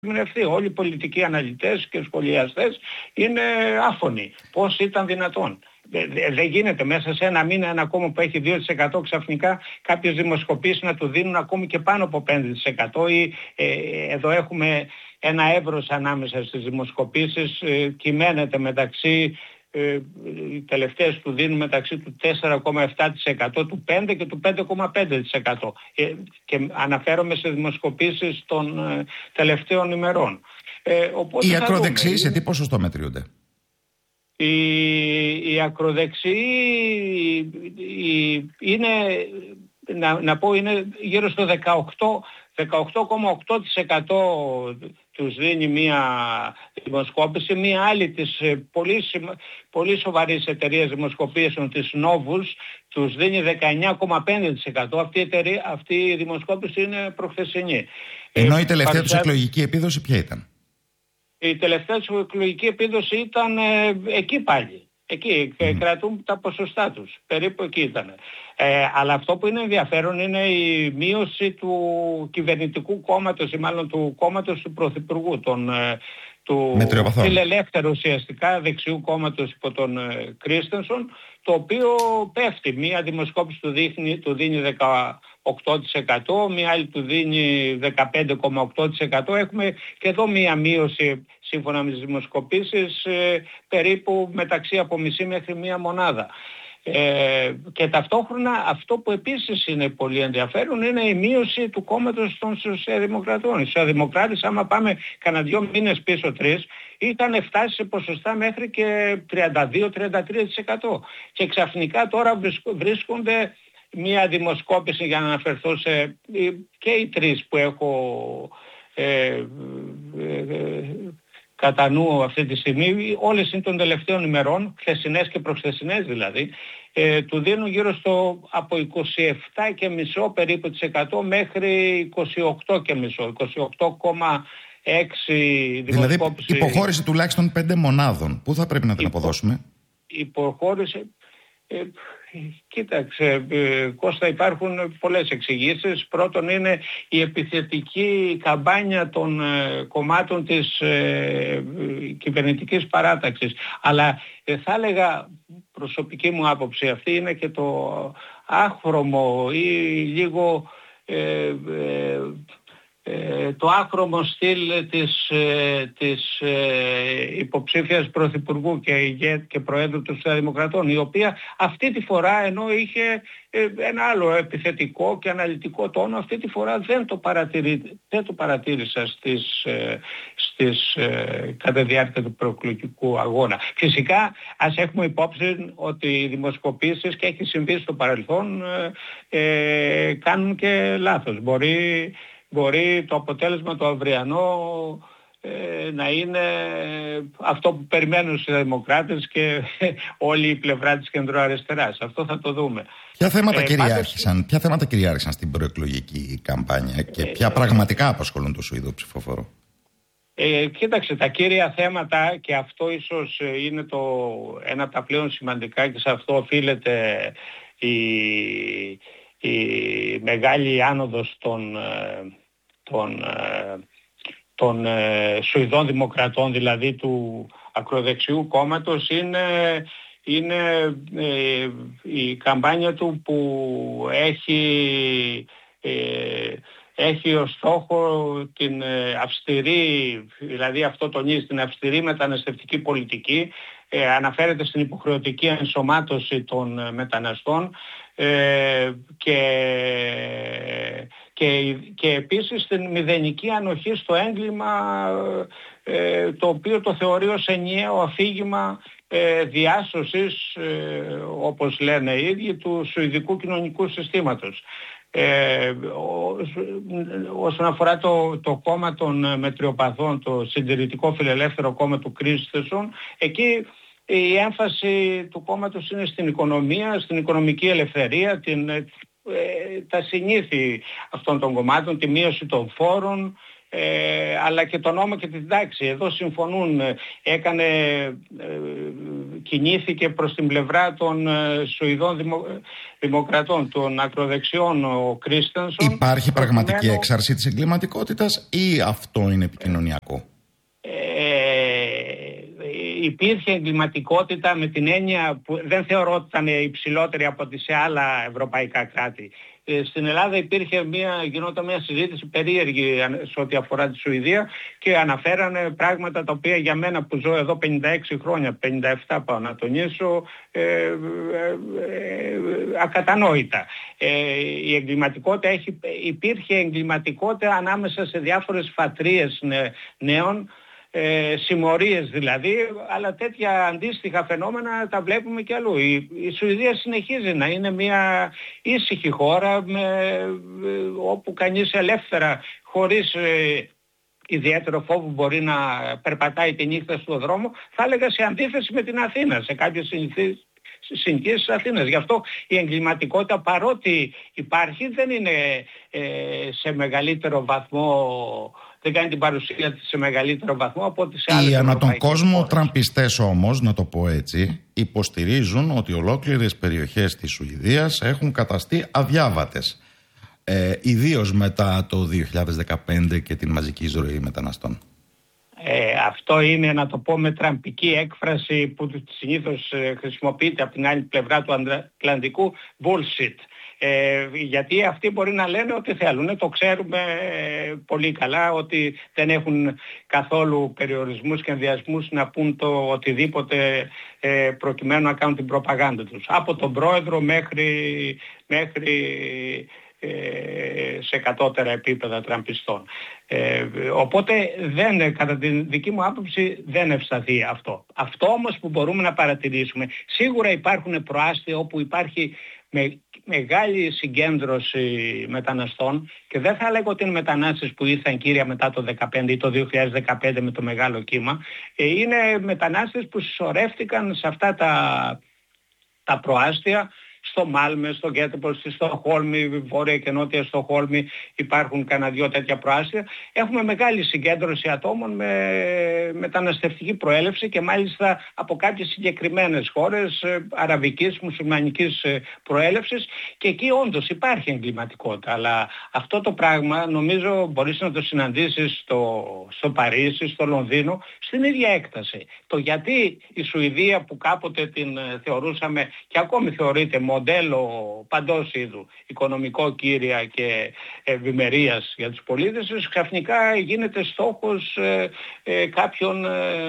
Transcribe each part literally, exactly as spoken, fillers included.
ερμηνευτεί. Όλοι οι πολιτικοί αναλυτές και σχολιαστές είναι άφωνοι. Πώς ήταν δυνατόν? Δεν γίνεται μέσα σε ένα μήνα ένα κόμμα που έχει δύο τοις εκατό ξαφνικά κάποιες δημοσκοπήσεις να του δίνουν ακόμη και πάνω από πέντε τοις εκατό ή ε, εδώ έχουμε ένα εύρος ανάμεσα στις δημοσκοπήσεις, ε, κυμαίνεται μεταξύ, ε, οι τελευταίες του δίνουν μεταξύ του τέσσερα κόμμα επτά τοις εκατό, του πέντε τοις εκατό και του πέντε κόμμα πέντε τοις εκατό. Ε, και αναφέρομαι σε δημοσκοπήσεις των ε, τελευταίων ημερών. Ε, Οι ακροδεξιοί σε τι ποσοστό μετριούνται? Οι, οι ακροδεξιοί οι, είναι, να, να πω, είναι γύρω στο δεκαοκτώ κόμμα οκτώ τοις εκατό τους δίνει μία δημοσκόπηση, μία άλλη της πολύ, πολύ σοβαρής εταιρείας δημοσκοπήσεων της Novus τους δίνει δεκαεννιά κόμμα πέντε τοις εκατό. Αυτή η, εταιρεία, αυτή η δημοσκόπηση είναι προχθεσινή. Ενώ η τελευταία τους εκλογική επίδοση ποια ήταν? Η τελευταία του εκλογική επίδοση ήταν ε, εκεί πάλι. Εκεί mm. κρατούν τα ποσοστά τους. Περίπου εκεί ήταν. Ε, αλλά αυτό που είναι ενδιαφέρον είναι η μείωση του κυβερνητικού κόμματος ή μάλλον του κόμματος του Πρωθυπουργού, τον, ε, του φιλελεύθερου ουσιαστικά δεξιού κόμματος υπό τον ε, Κρίστενσον, το οποίο πέφτει. Μία δημοσκόπηση του, δείχνει, του δίνει δεκαοκτώ τοις εκατό, μία άλλη του δίνει δεκαπέντε κόμμα οκτώ τοις εκατό. Έχουμε και εδώ μία μείωση σύμφωνα με τις δημοσκοπήσεις ε, περίπου μεταξύ από μισή μέχρι μία μονάδα. Ε, και ταυτόχρονα αυτό που επίσης είναι πολύ ενδιαφέρον είναι η μείωση του κόμματος των σοσιαλδημοκρατών. Οι σοσιαλδημοκράτες, άμα πάμε κανένα δυο μήνες πίσω, τρεις, είχαν φτάσει σε ποσοστά μέχρι και τριάντα δύο με τριάντα τρία τοις εκατό. Και ξαφνικά τώρα βρίσκονται μία δημοσκόπηση, για να αναφερθώ σε και οι τρεις που έχω ε, ε, ε, κατά νου αυτή τη στιγμή, όλες είναι των τελευταίων ημερών, χθεσινές και προχθεσινές δηλαδή, ε, του δίνουν γύρω στο από είκοσι επτά κόμμα πέντε περίπου της εκατό μέχρι είκοσι οκτώ κόμμα πέντε, είκοσι οκτώ κόμμα έξι δημοσκόπηση. Δηλαδή υποχώρηση τουλάχιστον πέντε μονάδων. Πού θα πρέπει να την αποδώσουμε? Υποχώρηση... Ε, κοίταξε ε, Κώστα, υπάρχουν πολλές εξηγήσεις. Πρώτον είναι η επιθετική καμπάνια των ε, κομμάτων της ε, κυβερνητικής παράταξης. Αλλά ε, θα έλεγα, προσωπική μου άποψη αυτή είναι και το άχρωμο ή λίγο ε, ε, ε, το άχρωμο στυλ της, ε, της ε, υποψήφιας Πρωθυπουργού και, και Προέδρου των Σοσιαλδημοκρατών, η οποία αυτή τη φορά, ενώ είχε ε, ένα άλλο επιθετικό και αναλυτικό τόνο, αυτή τη φορά δεν το, παρατηρή, δεν το παρατήρησα στις, ε, στις, ε, κατά διάρκεια του προεκλογικού αγώνα. Φυσικά ας έχουμε υπόψη ότι οι δημοσκοπήσεις, και έχει συμβεί στο παρελθόν, ε, ε, κάνουν και λάθος. Μπορεί Μπορεί το αποτέλεσμα το αυριανό ε, να είναι αυτό που περιμένουν οι δημοκράτες και όλη η πλευρά της κεντροαριστεράς. Αυτό θα το δούμε. Ποια θέματα, ε, κυριάρχησαν, πάντως... ποια θέματα κυριάρχησαν στην προεκλογική καμπάνια και ποια ε, πραγματικά απασχολούν το Σουηδό ψηφοφόρο? Ε, κοίταξε, τα κύρια θέματα, και αυτό ίσως είναι το, ένα από τα πλέον σημαντικά, και σε αυτό οφείλεται η... η μεγάλη άνοδος των, των, των Σουηδών Δημοκρατών, δηλαδή του ακροδεξιού κόμματος, είναι, είναι ε, η καμπάνια του που έχει, ε, έχει ως στόχο την αυστηρή, δηλαδή αυτό τονίζει, την αυστηρή μεταναστευτική πολιτική. Ε, αναφέρεται στην υποχρεωτική ενσωμάτωση των μεταναστών ε, και, και, και επίσης την μηδενική ανοχή στο έγκλημα, ε, το οποίο το θεωρεί ως ενιαίο αφήγημα ε, διάσωσης, ε, όπως λένε οι ίδιοι, του σουηδικού κοινωνικού συστήματος. Ε, ό, όσον αφορά το, το κόμμα των μετριοπαθών, το συντηρητικό φιλελεύθερο κόμμα του Κρίστενσον, εκεί η έμφαση του κόμματος είναι στην οικονομία, στην οικονομική ελευθερία, την, ε, τα συνήθη αυτών των κομμάτων, τη μείωση των φόρων, ε, αλλά και τον νόμο και την τάξη. Εδώ συμφωνούν. Έκανε ε, κινήθηκε προς την πλευρά των ε, Σουηδών δημο, δημοκρατών, των ακροδεξιών, ο Κρίστενσον. Υπάρχει πραγματική προκειμένου... έξαρση της εγκληματικότητας ή αυτό είναι επικοινωνιακό? Υπήρχε εγκληματικότητα με την έννοια που δεν θεωρώ ότι ήταν υψηλότερη από ό,τι σε άλλα ευρωπαϊκά κράτη. Ε, στην Ελλάδα υπήρχε μια, γινόταν μια συζήτηση περίεργη σε ό,τι αφορά τη Σουηδία και αναφέρανε πράγματα τα οποία για μένα που ζω εδώ πενήντα έξι χρόνια, πενήντα επτά πάω να τονίσω, ε, ε, ε, ακατανόητα. Ε, η εγκληματικότητα έχει, υπήρχε εγκληματικότητα ανάμεσα σε διάφορες φατρίες νε, νέων, Ε, συμμορίες δηλαδή, αλλά τέτοια αντίστοιχα φαινόμενα τα βλέπουμε και αλλού. Η, η Σουηδία συνεχίζει να είναι μια ήσυχη χώρα με, όπου κανείς ελεύθερα, χωρίς ε, ιδιαίτερο φόβο μπορεί να περπατάει τη νύχτα στον δρόμο, θα έλεγα σε αντίθεση με την Αθήνα, σε κάποιες συνηθίσεις συνοικίες της Αθήνας. Γι' αυτό η εγκληματικότητα, παρότι υπάρχει, δεν είναι ε, σε μεγαλύτερο βαθμό, δεν κάνει την παρουσία της σε μεγαλύτερο βαθμό από ό,τι σε άλλες Οι ανά τον ευρωπαϊκές κόσμο χώρες. τραμπιστές όμως, να το πω έτσι, υποστηρίζουν ότι ολόκληρες περιοχές της Σουηδίας έχουν καταστεί αδιάβατες. Ε, ιδίως μετά το δύο χιλιάδες δεκαπέντε και την μαζική εισρωή μεταναστών. Ε, αυτό είναι, να το πω με τραμπική έκφραση που συνήθως ε, χρησιμοποιείται από την άλλη πλευρά του Ατλαντικού, bullshit. Ε, γιατί αυτοί μπορεί να λένε ό,τι θέλουν, το ξέρουμε ε, πολύ καλά, ότι δεν έχουν καθόλου περιορισμούς και ενδιασμούς να πούν το οτιδήποτε ε, προκειμένου να κάνουν την προπαγάνδα τους. Από τον πρόεδρο μέχρι, μέχρι σε κατώτερα επίπεδα τραμπιστών. Ε, οπότε δεν, κατά τη δική μου άποψη δεν ευσταθεί αυτό. Αυτό όμως που μπορούμε να παρατηρήσουμε, σίγουρα υπάρχουν προάστια όπου υπάρχει με, μεγάλη συγκέντρωση μεταναστών και δεν θα λέγω ότι είναι μετανάστες που ήρθαν κύρια μετά το δεκαπέντε ή το δύο χιλιάδες δεκαπέντε με το μεγάλο κύμα. Ε, είναι μετανάστες που συσσωρεύτηκαν σε αυτά τα, τα προάστια, στο Μάλμε, στο Γκέτεμποργκ, στη Στοκχόλμη, βόρεια και νότια Στοκχόλμη υπάρχουν κανένα δυο τέτοια προάστια. Έχουμε μεγάλη συγκέντρωση ατόμων με μεταναστευτική προέλευση και μάλιστα από κάποιες συγκεκριμένες χώρες αραβικής, μουσουλμανικής προέλευσης και εκεί όντως υπάρχει εγκληματικότητα. Αλλά αυτό το πράγμα νομίζω μπορείς να το συναντήσεις στο, στο Παρίσι, στο Λονδίνο, στην ίδια έκταση. Το γιατί η Σουηδία που κάποτε την θεωρούσαμε και ακόμη θεωρείται μοντέλο παντός είδου, οικονομικό κύρια και ευημερίας για τους πολίτες, ξαφνικά γίνεται στόχος ε, ε, κάποιων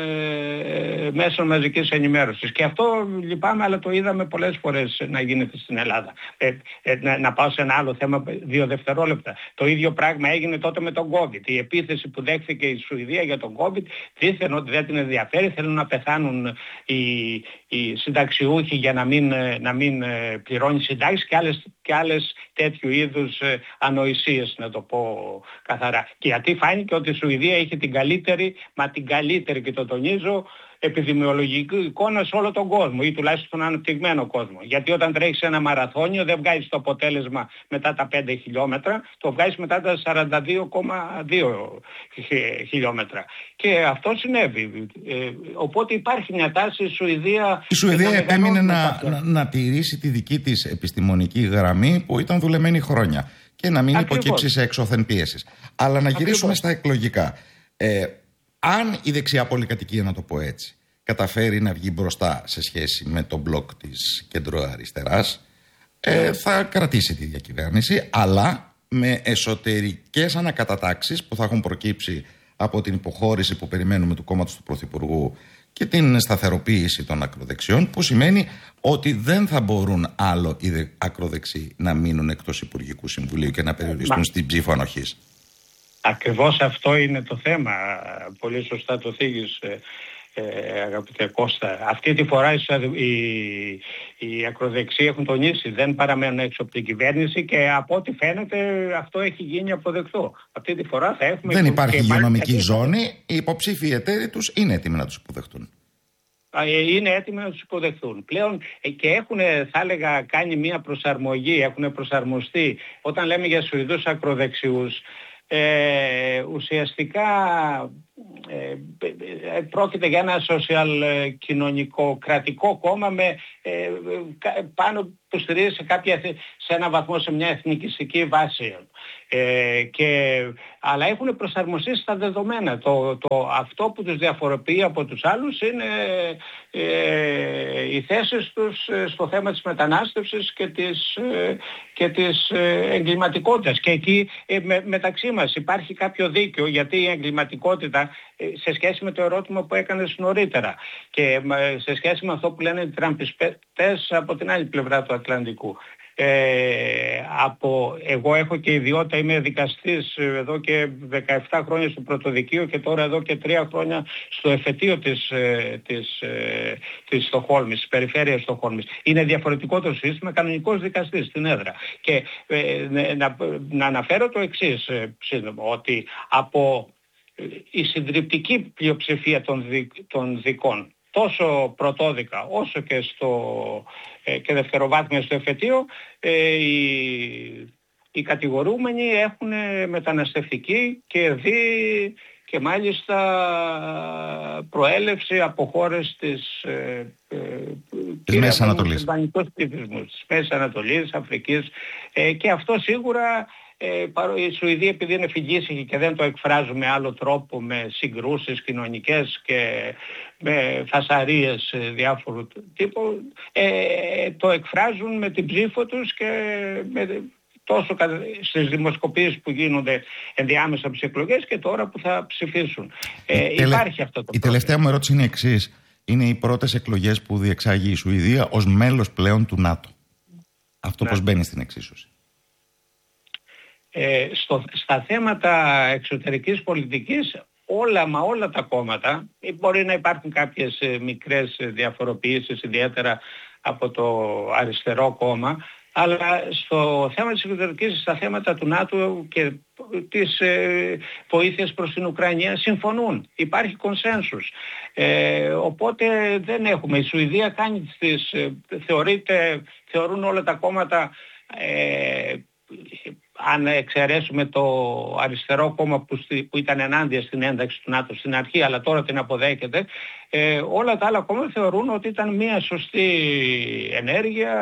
ε, μέσων μαζικής ενημέρωσης. Και αυτό λυπάμαι, αλλά το είδαμε πολλές φορές να γίνεται στην Ελλάδα. Ε, ε, να, να πάω σε ένα άλλο θέμα, δύο δευτερόλεπτα. Το ίδιο πράγμα έγινε τότε με τον COVID. Η επίθεση που δέχθηκε η Σουηδία για τον COVID, δήθεν ότι δεν την ενδιαφέρει, θέλουν να πεθάνουν οι, οι συνταξιούχοι για να μην, να μην πληρώνει συντάξεις και άλλες, και άλλες τέτοιου είδους ε, ανοησίες, να το πω καθαρά. Και γιατί φάνηκε ότι η Σουηδία είχε την καλύτερη, μα την καλύτερη, και το τονίζω, επιδημιολογική εικόνα σε όλο τον κόσμο ή τουλάχιστον στον αναπτυγμένο κόσμο. Γιατί όταν τρέχεις ένα μαραθώνιο δεν βγάζεις το αποτέλεσμα μετά τα πέντε χιλιόμετρα, το βγάζεις μετά τα σαράντα δύο κόμμα δύο χιλιόμετρα. Και αυτό συνέβη. Ε, οπότε υπάρχει μια τάση η Σουηδία... Η Σουηδία επέμεινε να, να, να τηρήσει τη δική της επιστημονική γραμμή που ήταν δουλεμένη χρόνια και να μην Ακριβώς. υποκύψει σε εξώθεν πίεσης. Αλλά να γυρίσουμε Ακριβώς. στα εκλογικά. Ε, Αν η δεξιά πολυκατοικία, να το πω έτσι, καταφέρει να βγει μπροστά σε σχέση με τον μπλοκ της κεντροαριστεράς, ε, θα κρατήσει τη διακυβέρνηση, αλλά με εσωτερικές ανακατατάξεις που θα έχουν προκύψει από την υποχώρηση που περιμένουμε του κόμματος του Πρωθυπουργού και την σταθεροποίηση των ακροδεξιών, που σημαίνει ότι δεν θα μπορούν άλλο οι ακροδεξιοί να μείνουν εκτός Υπουργικού Συμβουλίου και να περιοριστούν Μα... στην ψήφο ανοχής. Ακριβώς αυτό είναι το θέμα. Πολύ σωστά το θίγεις, ε, ε, αγαπητέ Κώστα. Αυτή τη φορά οι, οι ακροδεξιοί έχουν τονίσει, δεν παραμένουν έξω από την κυβέρνηση και από ό,τι φαίνεται αυτό έχει γίνει αποδεκτό. Αυτή τη φορά θα έχουμε... Δεν υπάρχει υγειονομική ζώνη, οι υποψήφοι εταίροι τους είναι έτοιμοι να τους υποδεχτούν. Είναι έτοιμοι να τους υποδεχθούν. Πλέον και έχουν, θα έλεγα, κάνει μια προσαρμογή, έχουν προσαρμοστεί. Όταν λέμε για Σουηδούς ακροδεξιούς, Ε, ουσιαστικά Ε, ε, πρόκειται για ένα social ε, κοινωνικό κρατικό κόμμα με, ε, ε, πάνω που στηρίζει σε, κάποια, σε ένα βαθμό σε μια εθνικιστική βάση. Ε, και, αλλά έχουν προσαρμοστεί στα δεδομένα. Το, το, αυτό που τους διαφοροποιεί από τους άλλους είναι ε, οι θέσεις τους στο θέμα της μετανάστευσης και της, ε, και της ε, εγκληματικότητας. Και εκεί ε, με, μεταξύ μας υπάρχει κάποιο δίκιο, γιατί η εγκληματικότητα ε, σε σχέση με το ερώτημα που έκανες νωρίτερα και ε, σε σχέση με αυτό που λένε οι τραμπιστές από την άλλη πλευρά του Ατλαντικού. Ε, από, εγώ έχω και ιδιότητα, είμαι δικαστής εδώ και δεκαεπτά χρόνια στο Πρωτοδικείο και τώρα εδώ και τρία χρόνια στο εφετείο της, της, της Στοκχόλμης, της περιφέρειας Στοκχόλμης. Είναι διαφορετικό το σύστημα, κανονικός δικαστής στην έδρα. Και ε, να, να αναφέρω το εξής σύντομα, ότι από η συντριπτική πλειοψηφία των, δι, των δικών, τόσο πρωτόδικα όσο και, στο, ε, και δευτεροβάθμια στο εφετείο, ε, οι, οι κατηγορούμενοι έχουν μεταναστευτική και δι και μάλιστα προέλευση από χώρες της, ε, ε, της Μέσης Ανατολής, της Μέσης Ανατολής, Αφρικής, ε, και αυτό σίγουρα Ε, η Σουηδία, επειδή είναι φυγήσικη και δεν το εκφράζουν με άλλο τρόπο, με συγκρούσεις κοινωνικές και με φασαρίες διάφορου τύπου, ε, το εκφράζουν με την ψήφο τους και με, τόσο στις δημοσκοπήσεις που γίνονται ενδιάμεσα από τις εκλογές και τώρα που θα ψηφίσουν. Ε, τελε... Υπάρχει αυτό το Η τελευταία μου ερώτηση είναι η εξής. Είναι οι πρώτες εκλογές που διεξάγει η Σουηδία ως μέλος πλέον του ΝΑΤΟ. Αυτό ναι. Πώς μπαίνει στην εξίσωση? Ε, στο, στα θέματα εξωτερικής πολιτικής όλα μα όλα τα κόμματα, μπορεί να υπάρχουν κάποιες ε, μικρές διαφοροποιήσεις ιδιαίτερα από το αριστερό κόμμα, αλλά στο θέμα της εξωτερικής, στα θέματα του ΝΑΤΟ και της ε, βοήθειας προς την Ουκρανία συμφωνούν. Υπάρχει κονσένσους. Ε, οπότε δεν έχουμε. Η Σουηδία κάνει τις, ε, θεωρείται, θεωρούν όλα τα κόμματα, ε, αν εξαιρέσουμε το αριστερό κόμμα που, στη, που ήταν ενάντια στην ένταξη του ΝΑΤΟ στην αρχή, αλλά τώρα την αποδέχεται, ε, όλα τα άλλα κόμματα θεωρούν ότι ήταν μια σωστή ενέργεια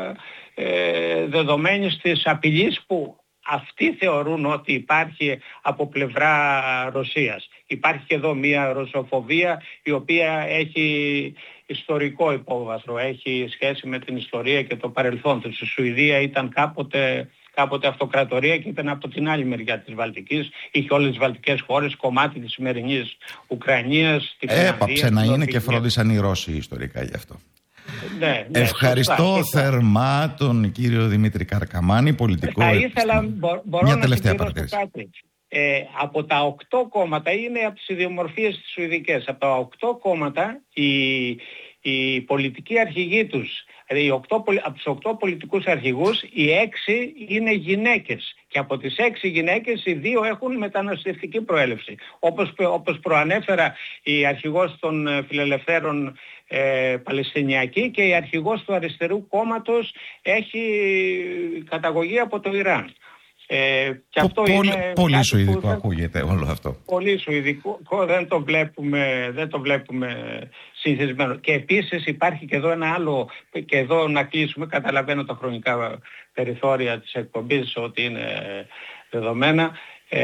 ε, δεδομένης της απειλής που αυτοί θεωρούν ότι υπάρχει από πλευρά Ρωσίας. Υπάρχει και εδώ μια ρωσοφοβία η οποία έχει ιστορικό υπόβαθρο, έχει σχέση με την ιστορία και το παρελθόν της. Η Σουηδία ήταν κάποτε... κάποτε αυτοκρατορία και ήταν από την άλλη μεριά της Βαλτικής. Είχε όλες τις βαλτικές χώρες, κομμάτι της σημερινής Ουκρανίας. Έπαψε να είναι και φρόντισαν οι Ρώσοι ιστορικά γι' αυτό. Ναι, ναι, ευχαριστώ σωστά, θερμά τον κύριο Δημήτρη Καρκαμάνη, πολιτικό Θα ήθελα, μπο, μπορώ Μια να τελευταία παρατήρηση. Ε, από τα οκτώ κόμματα, είναι από τις ιδιομορφίες της Σουηδικές, από τα οκτώ κόμματα η, η πολιτική αρχηγή τους, οι οκτώ, από τους οκτώ πολιτικούς αρχηγούς, οι έξι είναι γυναίκες. Και από τις έξι γυναίκες, οι δύο έχουν μεταναστευτική προέλευση. Όπως, όπως προανέφερα, η αρχηγός των φιλελευθέρων ε, Παλαιστινιακή και η αρχηγός του αριστερού κόμματος έχει καταγωγή από το Ιράν. Ε, και αυτό πολύ, είναι πολύ σουηδικό δεν, ακούγεται όλο αυτό. Πολύ σουηδικό, δεν το βλέπουμε, δεν το βλέπουμε συνηθισμένο. Και επίσης υπάρχει και εδώ ένα άλλο, και εδώ να κλείσουμε, καταλαβαίνω τα χρονικά περιθώρια της εκπομπής ότι είναι δεδομένα.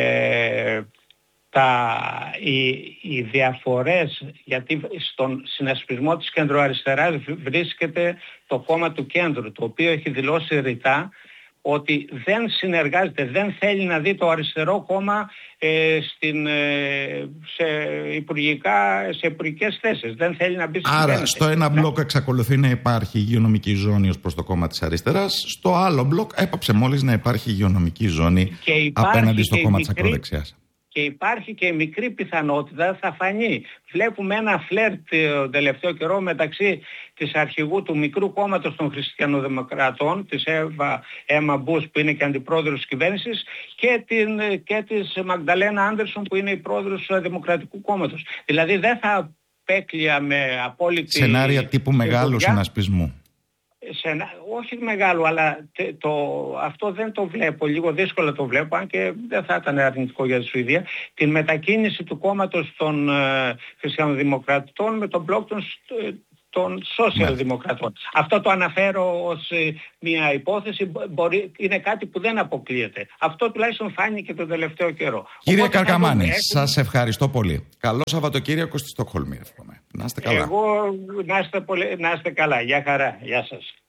Ε, τα, οι, οι διαφορές, γιατί στον συνασπισμό της κεντροαριστεράς βρίσκεται το κόμμα του κέντρου, το οποίο έχει δηλώσει ρητά ότι δεν συνεργάζεται, δεν θέλει να δει το αριστερό κόμμα ε, στην, ε, σε, υπουργικά, σε υπουργικές θέσεις. Δεν θέλει να μπει στην Άρα κυβέρνηση. Στο ένα μπλοκ εξακολουθεί να υπάρχει υγειονομική ζώνη ως προς το κόμμα της αριστεράς. Στο άλλο μπλοκ έπαψε μόλις να υπάρχει υγειονομική ζώνη απέναντι στο κόμμα της ακροδεξιάς. Και υπάρχει και μικρή πιθανότητα, θα φανεί. Βλέπουμε ένα φλερτ το τελευταίο καιρό μεταξύ της αρχηγού του μικρού κόμματος των Χριστιανοδημοκρατών, της Εύα Έμα Μπούς, που είναι και αντιπρόεδρος της κυβέρνησης, και, την, και της Μαγδαλένα Άντερσον, που είναι η πρόεδρος του Δημοκρατικού Κόμματος. Δηλαδή δεν θα απέκλεια με απόλυτη... Σενάρια τύπου μεγάλου συνασπισμού. σε ένα, όχι μεγάλο, αλλά το, αυτό δεν το βλέπω, λίγο δύσκολα το βλέπω, αν και δεν θα ήταν αρνητικό για τη Σουηδία, την μετακίνηση του κόμματος των ε, χριστιανοδημοκρατών με τον μπλοκ των, των σοσιαλδημοκρατών. Ναι. Αυτό το αναφέρω ως ε, μια υπόθεση, μπορεί, είναι κάτι που δεν αποκλείεται. Αυτό τουλάχιστον φάνηκε τον τελευταίο καιρό. Κύριε Οπότε, Καρκαμάνη, έχουμε... σας ευχαριστώ πολύ. Καλό Σαββατοκύριακο στη Στοκχόλμη. Να είστε καλά. Εγώ να είστε, πολύ, να είστε καλά. Γεια χαρά. Γεια σας.